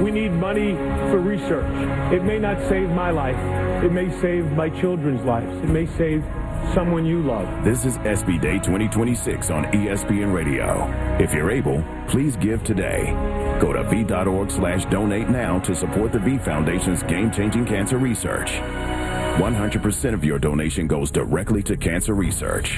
We need money for research. It may not save my life. It may save my children's lives. It may save someone you love. This is ESPY Day 2026 on ESPN Radio. If you're able, please give today. Go to v.org/donate now to support the V Foundation's game-changing cancer research. 100% of your donation goes directly to cancer research.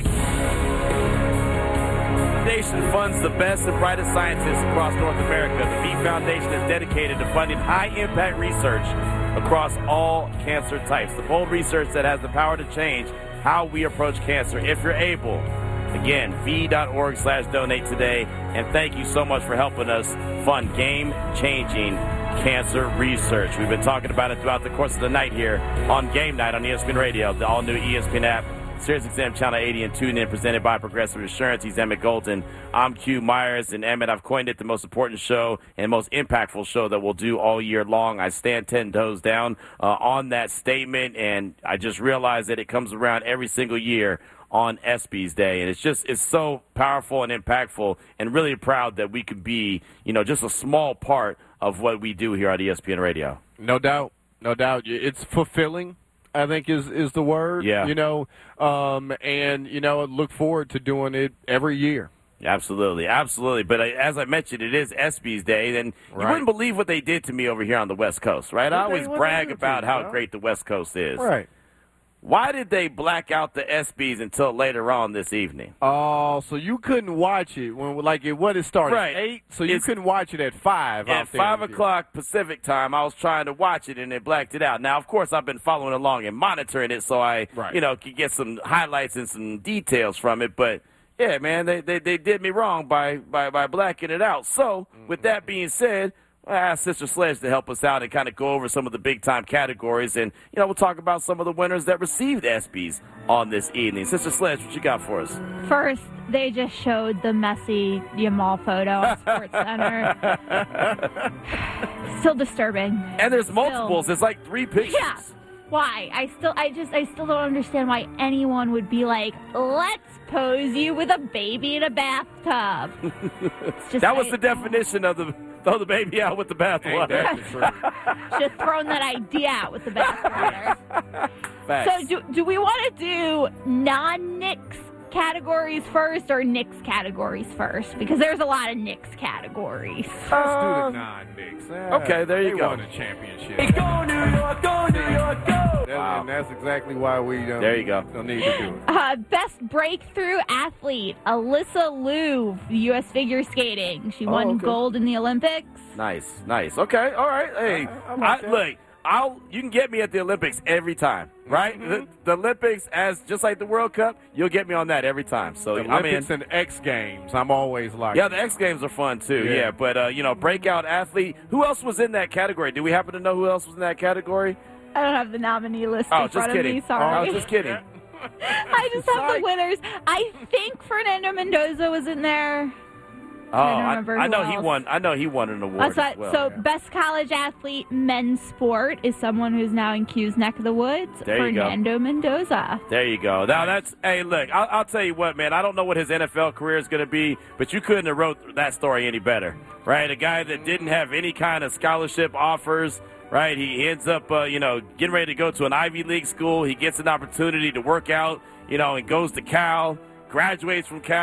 Foundation funds the best and brightest scientists across North America. The V Foundation is dedicated to funding high-impact research across all cancer types. The bold research that has the power to change how we approach cancer. If you're able, again, v.org/donate today. And thank you so much for helping us fund game-changing cancer research. We've been talking about it throughout the course of the night here on Game Night on ESPN Radio, the all-new ESPN app, SiriusXM Channel 80 and TuneIn, presented by Progressive Insurance. He's Emmett Golden. I'm Q Myers. And Emmett, I've coined it the most important show and most impactful show that we'll do all year long. I stand 10 toes down on that statement, and I just realized that it comes around every single year on ESPY's Day. And it's so powerful and impactful, and really proud that we could be, just a small part of what we do here on ESPN Radio. No doubt. No doubt. It's fulfilling, I think is the word. Yeah. And look forward to doing it every year. Absolutely, absolutely. But as I mentioned, it is ESPY's Day, and you wouldn't believe what they did to me over here on the West Coast, right? I always brag about how great the West Coast is. Right. Why did they black out the ESPYs until later on this evening? Oh, so you couldn't watch it when it started right. 8, so you couldn't watch it at 5. At 5 o'clock Pacific time, I was trying to watch it, and they blacked it out. Now, of course, I've been following along and monitoring it so I, could get some highlights and some details from it. But, yeah, man, they did me wrong by blacking it out. So, with that being said, I asked Sister Sledge to help us out and kind of go over some of the big-time categories. And, we'll talk about some of the winners that received ESPYs on this evening. Sister Sledge, what you got for us? First, they just showed the Messi Yamal photo on Sports Center. Still disturbing. And there's multiples. There's like 3 pictures. Yeah. Why? I still don't understand why anyone would be like, let's pose you with a baby in a bathtub. That was the definition of throw the baby out with the bathwater. Just throwing that idea out with the bathwater. So do we want to do non-Knicks categories first or Knicks categories first? Because there's a lot of Knicks categories. Let's do the non-Knicks. Okay, there you go. They won a championship. Go New York, go New York, go! Wow. And that's exactly why we don't need to do it. Best breakthrough athlete, Alyssa Liu, U.S. figure skating. She won gold in the Olympics. Nice. Okay, all right. Hey, look. You can get me at the Olympics every time, right? The Olympics, just like the World Cup, you'll get me on that every time. So the Olympics and X Games, I'm always like. Yeah, the X Games are fun too. Yeah, but breakout athlete. Who else was in that category? Do we happen to know who else was in that category? I don't have the nominee list in front of me. Sorry. I was just kidding. I just have the winners. I think Fernando Mendoza was in there. I know he won. I know he won an award as well. So, best college athlete, men's sport, is someone who's now in Q's neck of the woods. There you go. Fernando Mendoza. There you go. Now look, I'll tell you what, man. I don't know what his NFL career is going to be, but you couldn't have wrote that story any better, right? A guy that didn't have any kind of scholarship offers. Right, he ends up, getting ready to go to an Ivy League school. He gets an opportunity to work out, and goes to Cal, graduates from Cal.